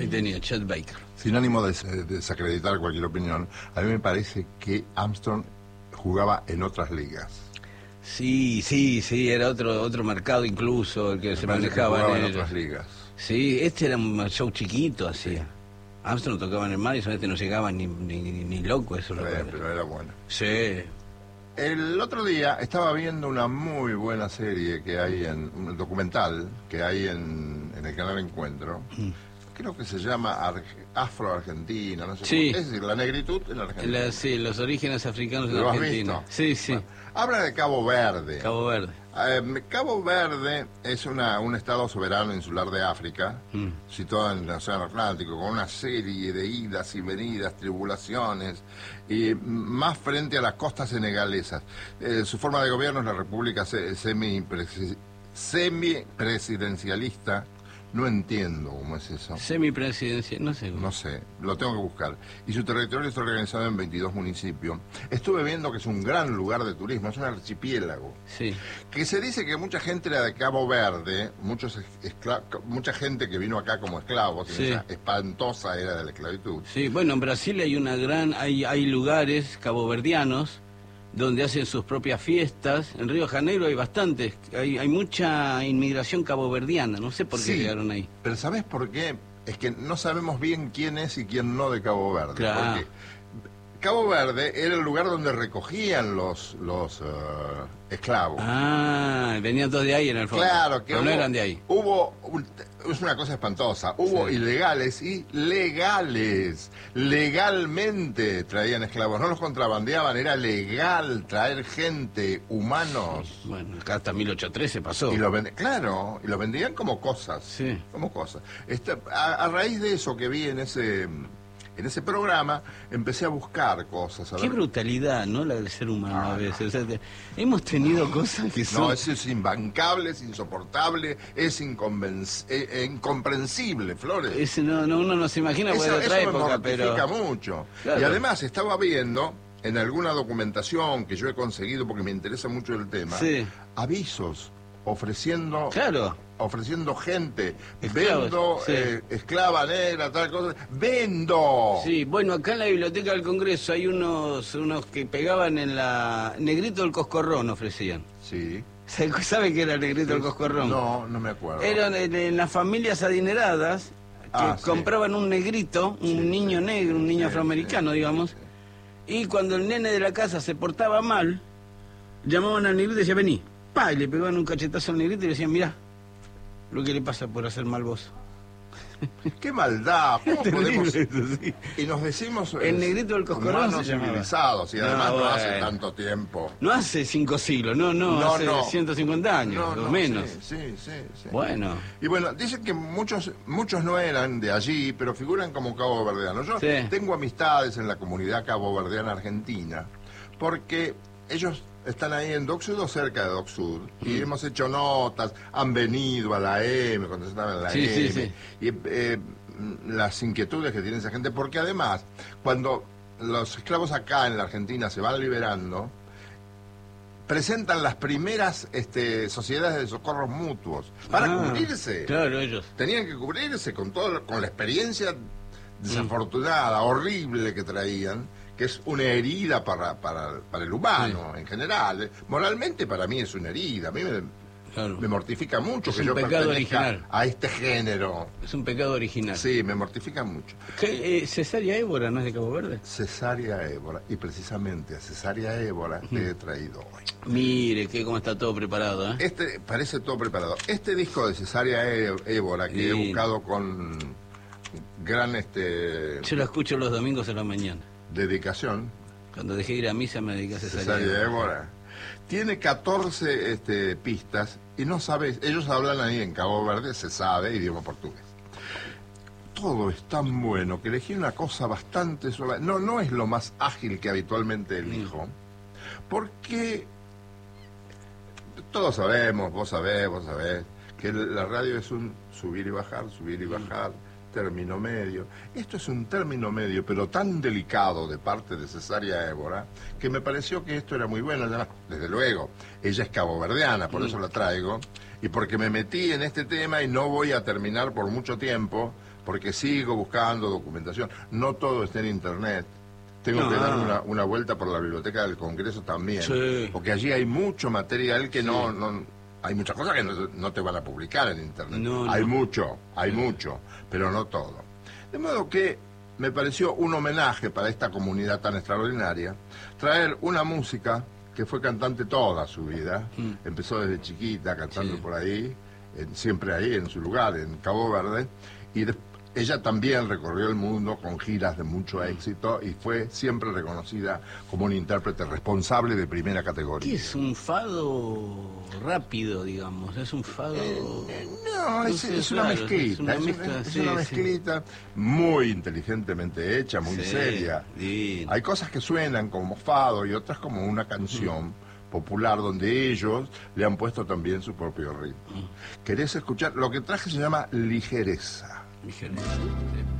Ahí tenía, Chet Baker. Sin ánimo de desacreditar cualquier opinión, a mí me parece que Armstrong jugaba en otras ligas. Sí, era otro mercado incluso el que se manejaba jugaba en en otras ligas. Sí, este era un show chiquito, hacía. Sí. Armstrong tocaba en el mar y este no llegaba ni loco, eso. Pero era bueno. Sí. El otro día estaba viendo una muy buena serie que hay un documental que hay en el canal Encuentro. Creo que se llama Afro-Argentina, no sé sí. Es decir, la negritud en Argentina. Sí, los orígenes africanos en ¿Lo Argentina. has visto? Sí. Bueno, habla de Cabo Verde. Cabo Verde. Cabo Verde es un estado soberano insular de África, situado en el Océano Atlántico, con una serie de idas y venidas, tribulaciones, y más frente a las costas senegalesas. Su forma de gobierno es la república semipresidencialista. No entiendo cómo es eso. Semipresidencial, no sé. No sé, lo tengo que buscar. Y su territorio está organizado en 22 municipios. Estuve viendo que es un gran lugar de turismo, es un archipiélago. Sí. Que se dice que mucha gente era de Cabo Verde, mucha gente que vino acá como esclavos, sí. En esa espantosa era de la esclavitud. Sí, bueno, en Brasil hay lugares caboverdianos donde hacen sus propias fiestas. En Río de Janeiro hay bastantes, hay mucha inmigración caboverdiana, no sé por qué llegaron ahí. Pero ¿sabés por qué? Es que no sabemos bien quién es y quién no de Cabo Verde. Claro. Porque Cabo Verde era el lugar donde recogían los esclavos. Venían todos de ahí en el fondo. Claro, que no eran de ahí. Es una cosa espantosa, hubo ilegales y legales. Legalmente traían esclavos, no los contrabandeaban, era legal traer gente, humanos. Sí. Bueno, acá hasta 1813 pasó. Y lo vendían como cosas. Sí. Como cosas. A raíz de eso que vi en ese programa, empecé a buscar cosas. Qué brutalidad, ¿no? La del ser humano a veces. O sea, hemos tenido cosas que son... No, eso es imbancable, es insoportable, es incomprensible, Flores. Uno no se imagina por otra época, pero... Eso me mortifica mucho. Claro. Y además estaba viendo, en alguna documentación que yo he conseguido, porque me interesa mucho el tema, avisos ofreciendo... Claro. Ofreciendo gente, esclavos, vendo, esclava negra, tal cosa, vendo. Sí, bueno, acá en la Biblioteca del Congreso hay unos que pegaban en la... Negrito del Coscorrón ofrecían. Sí. ¿Sabe qué era el Negrito del Coscorrón? No me acuerdo. Eran en las familias adineradas que compraban un negrito, un niño negro, un niño afroamericano, digamos, y cuando el nene de la casa se portaba mal, llamaban al negrito y decían, vení, y le pegaban un cachetazo al negrito y le decían, mirá lo que le pasa por hacer mal vos. ¡Qué maldad! ¿Cómo podemos...? Eso, sí. Y nos decimos... El negrito del Coscorrón se civilizados, y además no hace tanto tiempo. No hace 5 siglos, no, hace 150 años, o menos. Sí. Bueno. Y bueno, dicen que muchos no eran de allí, pero figuran como caboverdianos. Yo tengo amistades en la comunidad caboverdiana argentina, porque ellos... están ahí en Dock Sud o cerca de Dock Sud, y hemos hecho notas, han venido a la M, cuando estaban en la M, y las inquietudes que tiene esa gente, porque además, cuando los esclavos acá en la Argentina se van liberando, presentan las primeras sociedades de socorros mutuos, para cubrirse. Claro, ellos. Tenían que cubrirse con la experiencia desafortunada, horrible que traían, que es una herida para el humano en general. Moralmente para mí es una herida. A mí me mortifica mucho que yo pertenezca a este género. Es un pecado original. Sí, me mortifica mucho. Cesárea Évora, ¿no es de Cabo Verde? Cesárea Évora. Y precisamente a Cesárea Évora te he traído hoy. Mire, cómo está todo preparado, ¿eh? Parece todo preparado. Este disco de Cesárea Évora, que he buscado con gran... Yo lo escucho los domingos a la mañana. Dedicación. Cuando dejé de ir a misa me dediqué a Cesárea Évora. Tiene 14 pistas y no sabes, ellos hablan ahí en Cabo Verde, se sabe, idioma portugués. Todo es tan bueno que elegí una cosa bastante suave. No es lo más ágil que habitualmente elijo, porque todos sabemos, vos sabés, que la radio es un subir y bajar, término medio. Esto es un término medio, pero tan delicado de parte de Cesárea Évora, que me pareció que esto era muy bueno. Además, desde luego, ella es caboverdiana, por eso la traigo, y porque me metí en este tema y no voy a terminar por mucho tiempo, porque sigo buscando documentación. No todo está en internet. Tengo que dar una vuelta por la biblioteca del Congreso también, porque allí hay mucho material que no hay muchas cosas que no te van a publicar en internet. Hay mucho, pero no todo. De modo que me pareció un homenaje para esta comunidad tan extraordinaria traer una música que fue cantante toda su vida. Empezó desde chiquita cantando por ahí, siempre ahí en su lugar, en Cabo Verde, y ella también recorrió el mundo con giras de mucho éxito y fue siempre reconocida como un intérprete responsable de primera categoría. ¿Qué es un fado rápido, digamos? ¿Es un fado...? No, es una mezclita. Es una mezclita muy inteligentemente hecha, muy seria. Bien. Hay cosas que suenan como fado y otras como una canción popular donde ellos le han puesto también su propio ritmo. ¿Querés escuchar? Lo que traje se llama Ligereza. Ligereza.